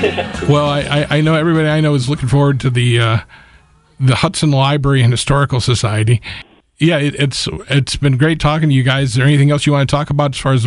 Well, I know everybody I know is looking forward to the Hudson Library and Historical Society. Yeah, it's been great talking to you guys. Is there anything else you want to talk about as far as